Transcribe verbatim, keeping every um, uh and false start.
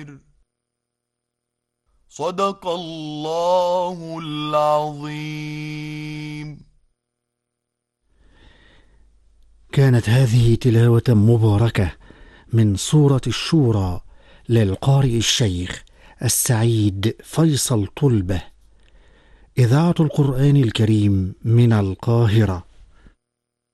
صدق الله العظيم. كانت هذه تلاوة مباركة من سورة الشورى للقارئ الشيخ السعيد فيصل طلبة، إذاعة القرآن الكريم من القاهرة.